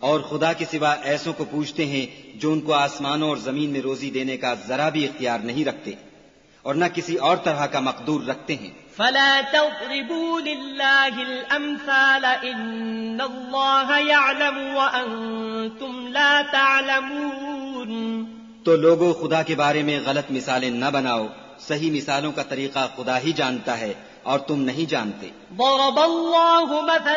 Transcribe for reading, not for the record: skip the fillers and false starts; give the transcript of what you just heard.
और खुदा के सिवा ऐसों को पूजते हैं जो उनको आसमानों और जमीन में रोजी देने का जरा भी इख्तियार नहीं रखते और न किसी और तरह का मकदूर रखते हैं। फला तज़रिबू लिल्लाहिल अम्साल इन्नल्लाह यअलमु व अंतुम ला तअलमून। तो लोगों, खुदा के बारे में गलत मिसालें न बनाओ, सही मिसालों का तरीका खुदा ही जानता है और तुम नहीं जानते।